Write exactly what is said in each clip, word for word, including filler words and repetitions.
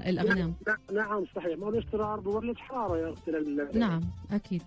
الأغنام. نعم صحيح، ما الاسترار بولد حرارة يا أختي لل... نعم أكيد.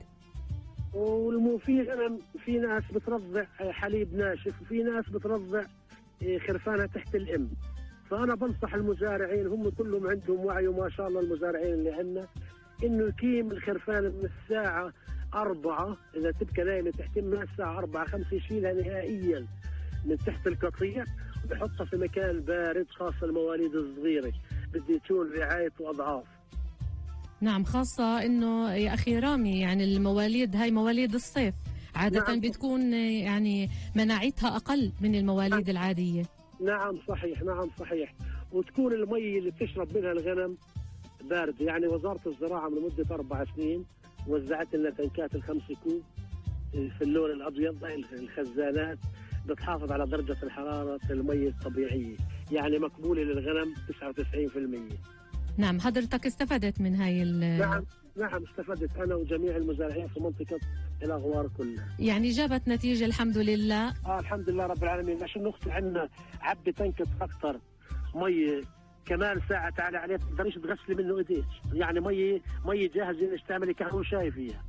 وفي غنم في ناس بترضع حليب ناشف وفي ناس بترضع خرفانة تحت الأم. فأنا بنصح المزارعين، هم كلهم عندهم وعي وما شاء الله المزارعين اللي عندنا، إنه يقيم الخرفان من الساعة أربعة، إذا تبقى نايمة تحت من الساعة أربعة خمسة يشيلها نهائيا من تحت القطيع ويحطها في مكان بارد، خاصة المواليد الصغيرة بدي تكون رعاية وأضعاف. نعم، خاصة إنه يا أخي رامي يعني المواليد هاي مواليد الصيف عادة نعم. بتكون يعني مناعتها أقل من المواليد نعم. العادية. نعم صحيح، نعم صحيح. وتكون المي اللي بتشرب منها الغنم بارد. يعني وزارة الزراعة من مدة أربع سنين وزعت لنا تنكات الخمس كوب في اللون الأبيض، الخزانات بتحافظ على درجة الحرارة المي الطبيعية، يعني مقبولة للغنم تسعة وتسعين بالمئة. نعم، حضرتك استفدت من هاي ال نعم نعم استفدت أنا وجميع المزارعين في منطقة الأغوار كلها. يعني جابت نتيجة الحمد لله. آه الحمد لله رب العالمين. عشان نختي عندنا عبي تنكة أكثر مي كمان ساعة تعالى عليه تقدريش تغسلي منه ايديك، يعني مي مي جاهزة انك تعملي كهوة شاي فيها.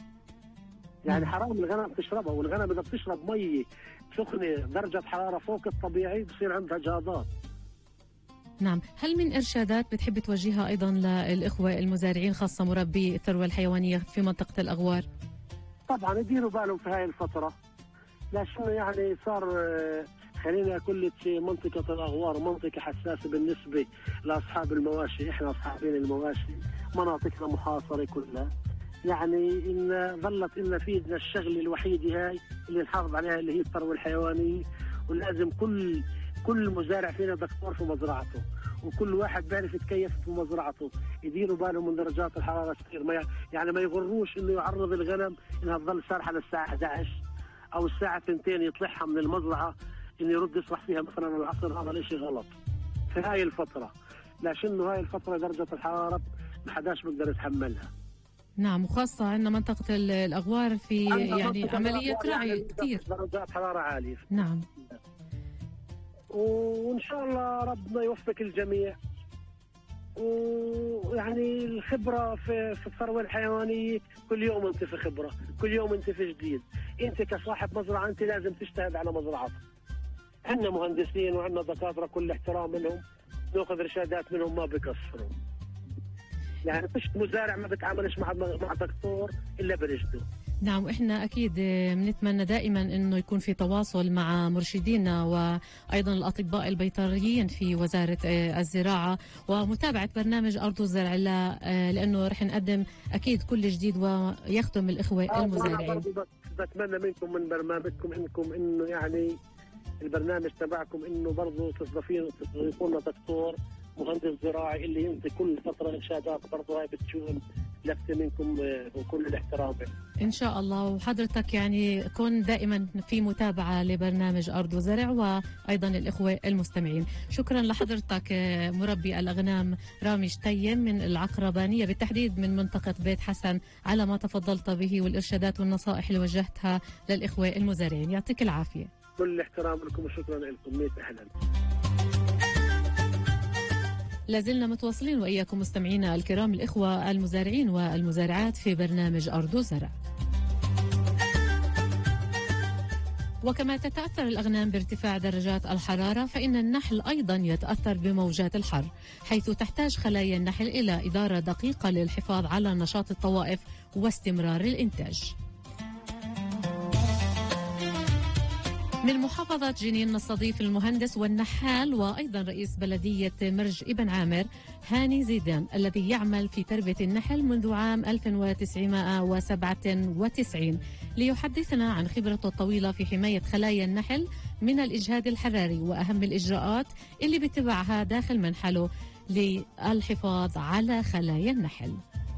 يعني حرام الغنم تشربها، والغنم اذا بتشرب مي سخنة درجة حرارة فوق الطبيعي بصير عندها جهاضات. نعم، هل من إرشادات بتحب توجهها أيضا للإخوة المزارعين خاصة مربي الثروة الحيوانية في منطقة الأغوار؟ طبعا يديروا بالهم في هاي الفترة، لكن يعني صار خلينا أقول لك منطقة الأغوار منطقة حساسة بالنسبة لأصحاب المواشي. إحنا أصحابين المواشي مناطقنا محاصرة كلها، يعني إن ظلت إن في إيدنا الشغلة الوحيدة هاي اللي نحافظ عليها اللي هي الثروة الحيوانية. ولازم كل كل مزارع فينا دكتور في مزرعته، وكل واحد بيعرف يتكيف في مزرعته. يديروا بالهم من درجات الحرارة كثير، ما يعني ما يغروش إنه يعرض الغنم إنها تظل سارحة للساعة إحدى عشر أو الساعة اثنتين يطلعها من المزرعة إنه يرد يصرح فيها مثلا العصر. هذا الشيء غلط في هاي الفترة، لكنه هاي الفترة درجة الحرارة ما حداش بيقدر يتحملها. نعم، وخاصة عندنا منطقة الأغوار في يعني عملية رعي يعني كثير، درجات حرارة عالية. نعم، وإن شاء الله ربنا يوفق الجميع. ويعني الخبرة في في الثروة الحيوانية كل يوم أنت في خبرة، كل يوم أنت في جديد. أنت كصاحب مزرعة أنت لازم تجتهد على مزرعتك. عندنا مهندسين وعندنا دكاترة كل احترام منهم، ناخذ رشادات منهم ما بيقصروا. يعني مش مزارع ما بتعاملش مع مع دكتور إلا برشده. نعم، وإحنا أكيد بنتمنى دائما أنه يكون في تواصل مع مرشدينا وأيضا الأطباء البيطريين في وزارة الزراعة ومتابعة برنامج أرض الزرع، لأنه رح نقدم أكيد كل جديد ويخدم الإخوة المزارعين. بتمنى منكم من برنامجكم إنكم إنه يعني البرنامج تبعكم إنه برضو تستضيفين يكون دكتور مهندس زراعي اللي انت كل فتره ارشادات برضه هاي بتكون لفته منكم وكل الاحترام. ان شاء الله، وحضرتك يعني كن دائما في متابعه لبرنامج ارض وزرع وايضا الاخوه المستمعين. شكرا لحضرتك مربي الاغنام رامي شتيم من العقربانيه بالتحديد من منطقه بيت حسن على ما تفضلت به والارشادات والنصائح اللي وجهتها للاخوه المزارعين. يعطيك العافيه. كل الاحترام لكم وشكرا لكم. ميت اهلا. لازلنا متواصلين وإياكم مستمعينا الكرام الإخوة المزارعين والمزارعات في برنامج أرض وزرع. وكما تتأثر الأغنام بارتفاع درجات الحرارة، فإن النحل أيضا يتأثر بموجات الحر، حيث تحتاج خلايا النحل إلى إدارة دقيقة للحفاظ على نشاط الطوائف واستمرار الإنتاج. من محافظة جنين نستضيف المهندس والنحال وأيضا رئيس بلدية مرج ابن عامر هاني زيدان، الذي يعمل في تربية النحل منذ عام ألف وتسعمائة وسبعة وتسعين، ليحدثنا عن خبرته الطويلة في حماية خلايا النحل من الإجهاد الحراري وأهم الإجراءات اللي بيتبعها داخل منحله للحفاظ على خلايا النحل.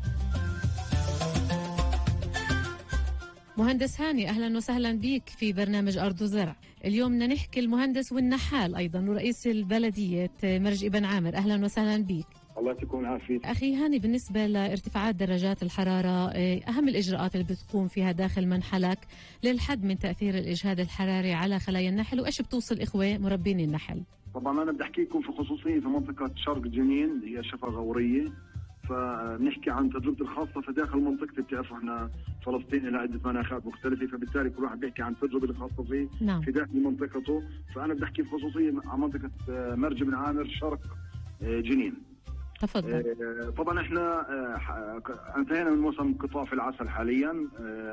مهندس هاني، أهلا وسهلا بك في برنامج أرض وزرع. اليوم بدنا نحكي المهندس والنحال أيضا ورئيس البلدية مرج ابن عامر، أهلا وسهلا بك. الله يكون عافية. أخي هاني، بالنسبة لارتفاعات درجات الحرارة، أهم الإجراءات اللي بتقوم فيها داخل منحلك للحد من تأثير الإجهاد الحراري على خلايا النحل، وإيش بتوصل إخوة مربين النحل؟ طبعا انا بدي احكي لكم في خصوصيه في منطقه شرق جنين اللي هي شفا غوريه، فبنحكي عن تجربتي الخاصه في داخل منطقتي. بتعرفوا احنا فلسطين لها عده مناخات مختلفه، فبالتالي كل واحد بيحكي عن تجربه الخاصه فيه نعم. في داخل منطقته. فانا بدي احكي بخصوصيه عن منطقه مرج بن عامر شرق جنين. تفضل. طبعا احنا انتهينا من موسم قطاف العسل حاليا،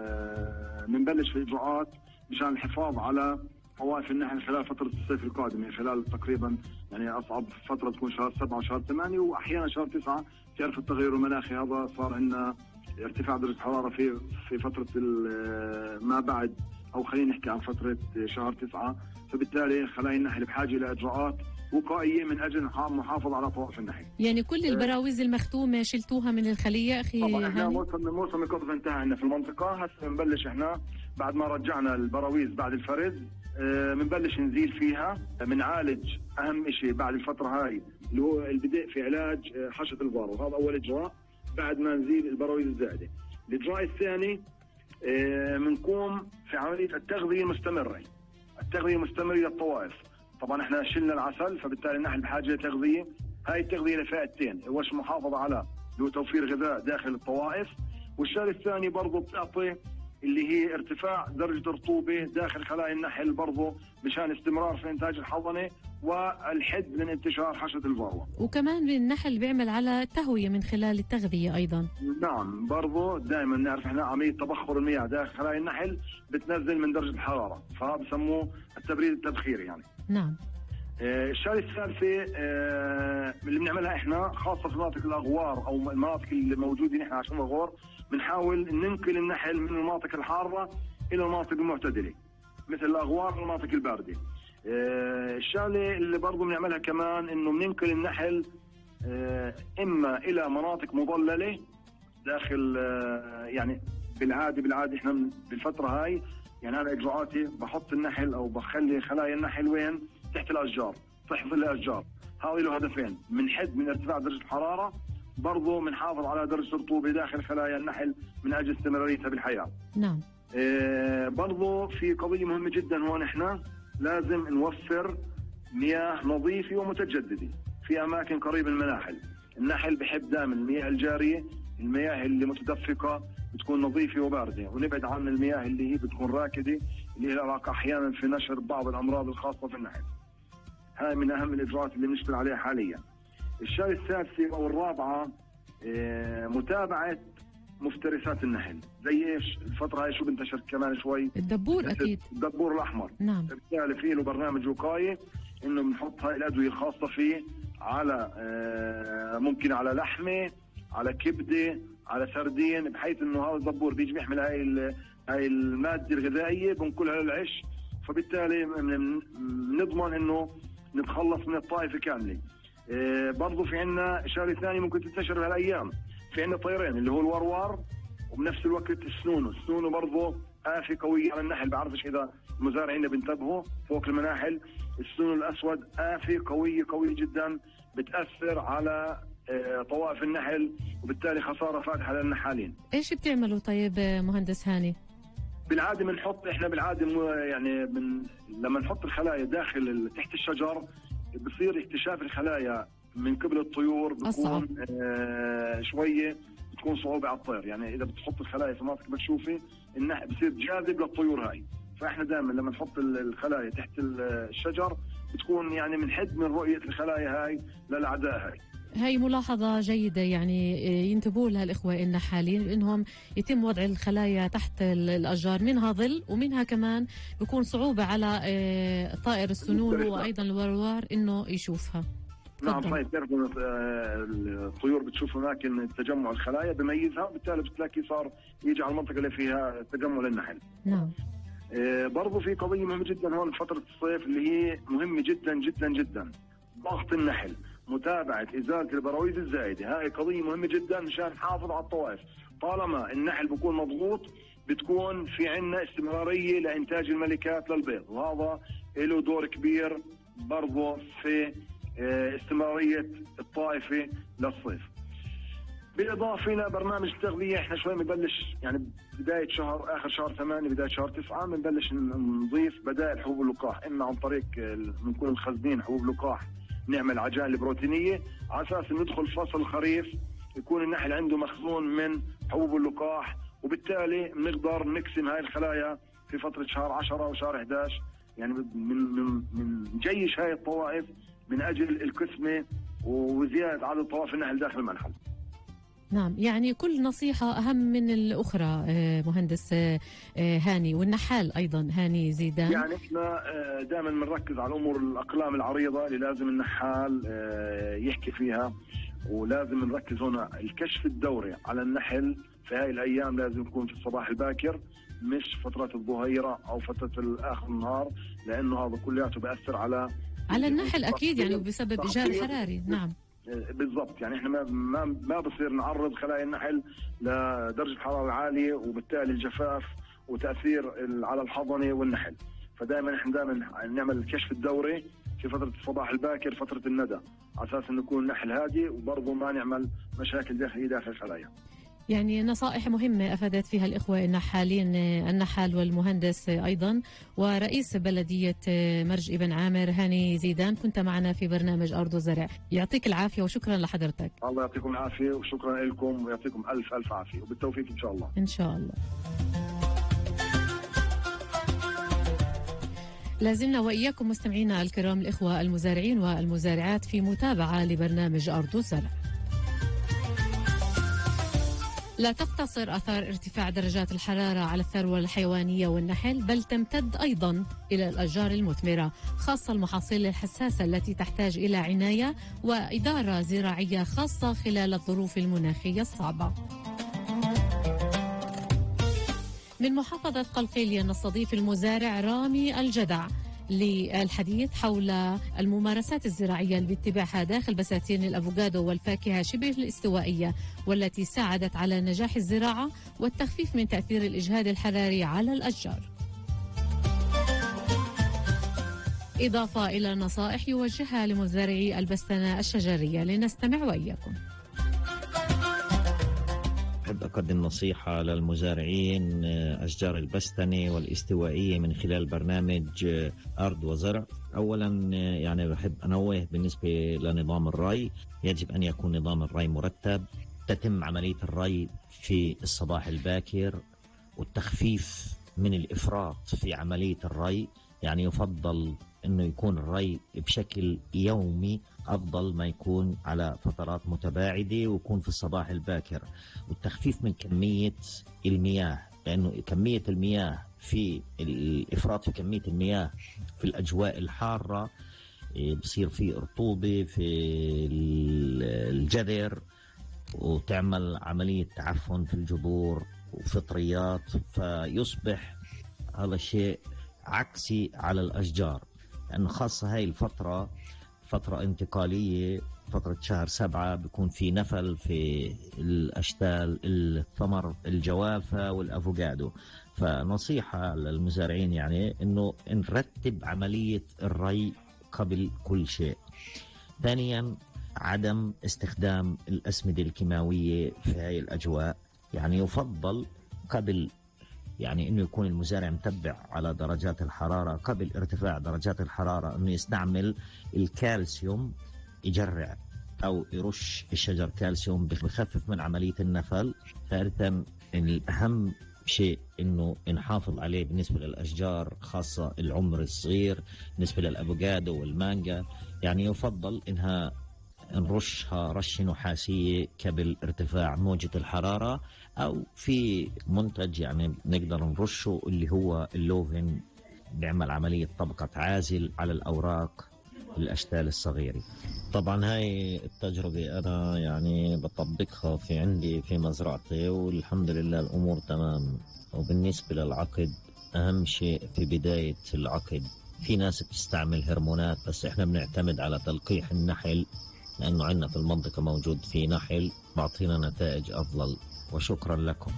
بنبلش في اجراءات مشان الحفاظ على طوائف النحل خلال فترة الصيف القادمة، خلال تقريبا يعني أصعب فترة تكون شهر سبعة وشهر ثمانية وأحيانا شهر تسعة. تعرف التغير المناخي هذا صار عندنا ارتفاع درجة الحرارة في في فترة ما بعد، أو خلينا نحكي عن فترة شهر تسعة. فبالتالي خلايا النحل بحاجة إلى إجراءات وقائية من أجل محافظة على طوائف النحل. يعني كل البراويز المختومة شلتوها من الخلية أخي طبعا احنا هاني؟ موسم موسم القطف انتهى عندنا في المنطقة. هسه بنبلش احنا بعد ما رجعنا البراويز بعد الفرز بنبلش اه نزيل فيها، بنعالج اهم شيء بعد الفتره هاي اللي هو البدء في علاج اه حشره الفارو. هذا اول اجراء بعد ما نزيل البراويز الزائده. الاجراء الثاني بنقوم اه في عمليه التغذيه المستمره، التغذيه المستمره للطوائف. طبعا احنا شلنا العسل، فبالتالي النحل بحاجه لتغذيه. هاي التغذيه لفئتين، اول شيء محافظه على اللي هو توفير غذاء داخل الطوائف، والشغله الثاني برضه بتعطي اللي هي ارتفاع درجة رطوبة داخل خلايا النحل برضه مشان استمرار في إنتاج الحضنة والحد من انتشار حشرة الفاروة. وكمان النحل بيعمل على تهوية من خلال التغذية أيضا. نعم، برضه دائما نعرف احنا عملية تبخر المياه داخل خلايا النحل بتنزل من درجة الحرارة، فهذا بسموه التبريد التبخيري يعني. نعم. آه الشغلة الثالثة آه اللي بنعملها احنا خاصة في مناطق الأغوار أو المناطق اللي موجودين احنا عشان الأغوار، بنحاول ننقل النحل من المناطق الحارة إلى المناطق المعتدلة مثل الأغوار والمناطق الباردة. آه الشغلة اللي برضو بنعملها كمان إنه بننقل النحل آه إما إلى مناطق مظللة داخل آه يعني بالعادة بالعادة إحنا بالفترة هاي يعني أنا إجراءاتي بحط النحل أو بخلي خلايا النحل وين؟ تحت الأشجار، تحت ظل الأشجار. هذا له هدفين، من حد من ارتفاع درجة الحرارة، برضو بنحافظ على درجة الرطوبة داخل خلايا النحل من أجل استمراريتها بالحياة. نعم. آه برضو في قضية مهمة جدا هون، إحنا لازم نوفر مياه نظيفة ومتجددة في أماكن قريبة من المناحل. النحل بحب دائما المياه الجارية، المياه اللي متدفقة بتكون نظيفة وباردة، ونبعد عن المياه اللي هي بتكون راكدة اللي لها علاقة أحيانا في نشر بعض الأمراض الخاصة في النحل. هاي من أهم الإجراءات اللي بنشتغل عليها حاليا. الشغلة الثالثة أو الرابعة اه متابعة مفترسات النحل. زي إيش؟ الفترة هاي شو بنتشر كمان شوي؟ الدبور أكيد. الدبور الأحمر. نعم. بالتالي فيه له برنامج وقاية إنه بنحط هاي الأدوية الخاصة فيه على اه ممكن على لحمة، على كبدة، على سردين، بحيث إنه هذا الدبور بيجي بيحمل هاي هاي المادة الغذائية بنقلها للعش، فبالتالي بنضمن إنه نتخلص من الطائفة كاملة. إيه برضو في عنا شغله ثانيه ممكن تنتشر بهالايام، في عنا طيرين اللي هو الوروار، وبنفس الوقت السنونو. السنونو برضو آفة قوية على النحل، بعرفش إذا المزارعين بينتبهوا فوق المناحل. السنونو الأسود آفة قوية قوية جدا بتأثر على إيه طوائف النحل، وبالتالي خسارة فادحة للنحالين. إيش بتعملوا طيب مهندس هاني؟ بالعادة بنحط احنا بالعادة يعني من لما نحط الخلايا داخل تحت الشجر بصير اكتشاف الخلايا من قبل الطيور بتكون آه شويه بتكون صعوبه على الطير. يعني اذا بتحط الخلايا في مناطق مكشوفه النحل بصير جاذب للطيور هاي، فاحنا دائما لما نحط الخلايا تحت الشجر بتكون يعني من حد من رؤيه الخلايا هاي للاعداء هاي. هاي ملاحظة جيدة، يعني ينتبهوا لها الإخوة النحالين إنهم يتم وضع الخلايا تحت الأشجار، منها ظل ومنها كمان بيكون صعوبة على طائر السنونو وأيضا الوروار إنه يشوفها. نعم صحيح. تعرفوا الطيور بتشوف أماكن تجمع الخلايا بميزها، بالتالي بتلاقي صار يجي على المنطقة اللي فيها تجمع للنحل. نعم. برضو في قضية مهمة جدا هون فترة الصيف اللي هي مهمة جدا جدا جدا، ضغط النحل، متابعة إزالة البراويز الزائدة. هاي قضية مهمة جدا مشان نحافظ على الطوائف. طالما النحل بيكون مضغوط بتكون في عنا استمرارية لإنتاج الملكات للبيض، وهذا له دور كبير برضه في استمرارية الطائفة للصيف. بالاضافه الى برنامج التغذيه، احنا شوي بنبلش يعني بدايه شهر اخر شهر ثمانية بدايه شهر تسعة بنبلش نضيف بدائل حبوب اللقاح، اما عن طريق بنكون مخزنين حبوب لقاح نعمل عجائن البروتينيه على اساس ندخل فصل الخريف يكون النحل عنده مخزون من حبوب اللقاح، وبالتالي بنقدر نقسم هاي الخلايا في فتره شهر عشرة وشهر إحدى عشر، يعني من من من جيش هاي الطوائف من اجل الكسمه وزياده عدد طوائف النحل داخل المنحل. نعم، يعني كل نصيحة أهم من الأخرى مهندس هاني، والنحال أيضا هاني زيدان. يعني احنا دائما بنركز على الأمور الأقلام العريضة اللي لازم النحال يحكي فيها، ولازم نركز هنا الكشف الدوري على النحل في هاي الأيام لازم يكون في الصباح الباكر، مش فترات الظهيرة أو فترة آخر النهار، لأنه هذا كلياته بيأثر على على النحل أكيد، يعني بسبب إيجاد الحراري. نعم بالضبط، يعني احنا ما ما ما بصير نعرض خلايا النحل لدرجه حراره عاليه وبالتالي الجفاف وتاثير على الحضنه والنحل، فدائما احنا دائما نعمل الكشف الدوري في فتره الصباح الباكر فتره الندى على اساس انه يكون النحل هادي وبرضه ما نعمل مشاكل داخليه داخل الخلايا. يعني نصائح مهمة أفادت فيها الإخوة النحالين، النحال والمهندس أيضا ورئيس بلدية مرج ابن عامر هاني زيدان، كنت معنا في برنامج أرض وزرع. يعطيك العافية وشكرا لحضرتك. الله يعطيكم العافية وشكرا لكم ويعطيكم ألف ألف عافية وبالتوفيق إن شاء الله. إن شاء الله. لازلنا وإياكم مستمعينا الكرام الإخوة المزارعين والمزارعات في متابعة لبرنامج أرض وزرع. لا تقتصر آثار ارتفاع درجات الحرارة على الثروة الحيوانية والنحل، بل تمتد أيضا إلى الأشجار المثمرة، خاصة المحاصيل الحساسة التي تحتاج إلى عناية وإدارة زراعية خاصة خلال الظروف المناخية الصعبة. من محافظة قلقيلية نستضيف المزارع رامي الجدع للحديث حول الممارسات الزراعية اللي بيتبعها داخل بساتين الأفوكادو والفاكهة شبه الاستوائية، والتي ساعدت على نجاح الزراعة والتخفيف من تأثير الإجهاد الحراري على الأشجار، إضافة إلى نصائح يوجهها لمزارعي البستنة الشجرية. لنستمع وإياكم. أحب أقدم نصيحة للمزارعين أشجار البستنة والاستوائية من خلال برنامج أرض وزرع. أولا يعني بحب أنوه بالنسبة لنظام الري، يجب أن يكون نظام الري مرتب، تتم عملية الري في الصباح الباكر والتخفيف من الإفراط في عملية الري، يعني يفضل أنه يكون الري بشكل يومي أفضل ما يكون على فترات متباعدة ويكون في الصباح الباكر، والتخفيف من كمية المياه، لأنه كمية المياه في الإفراط في كمية المياه في الأجواء الحارة بصير في رطوبة في الجذر وتعمل عملية تعفن في الجذور وفطريات، فيصبح هذا الشيء عكسي على الأشجار، لأنه خاصة هاي الفترة فترة انتقالية، فترة شهر سبعة بيكون في نفل في الأشتال الثمر الجوافة والأفوكادو. فنصيحة للمزارعين يعني إنه نرتب عملية الري قبل كل شيء. ثانيا عدم استخدام الأسمدة الكيماوية في هاي الأجواء، يعني يفضل قبل يعني انه يكون المزارع متبع على درجات الحرارة قبل ارتفاع درجات الحرارة، انه يستعمل الكالسيوم، يجرع او يرش الشجر كالسيوم بخفف من عملية النفل. ثالثا الاهم شيء انه نحافظ عليه بالنسبة للاشجار خاصة العمر الصغير، بالنسبة للافوكادو والمانجا يعني يفضل انها نرشها رشة نحاسية قبل ارتفاع موجة الحرارة، أو في منتج يعني نقدر نرشه اللي هو اللوفن، بيعمل عملية طبقة عازل على الأوراق الأشتال الصغيرة. طبعا هاي التجربة أنا يعني بطبقها في عندي في مزرعتي والحمد لله الأمور تمام. وبالنسبة للعقد، أهم شيء في بداية العقد في ناس بتستعمل هرمونات، بس إحنا بنعتمد على تلقيح النحل لأنه عندنا في المنطقة موجود في نحل بعطينا نتائج أفضل. وشكرا لكم.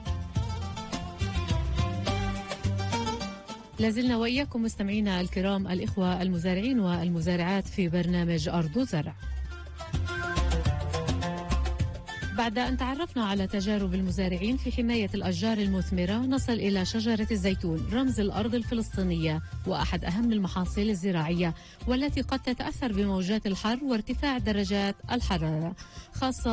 لازلنا وإياكم مستمعينا الكرام الإخوة المزارعين والمزارعات في برنامج أرض وزرع. بعد أن تعرفنا على تجارب المزارعين في حماية الأشجار المثمرة، نصل إلى شجرة الزيتون، رمز الأرض الفلسطينية وأحد أهم المحاصيل الزراعية، والتي قد تتأثر بموجات الحر وارتفاع درجات الحرارة، خاصة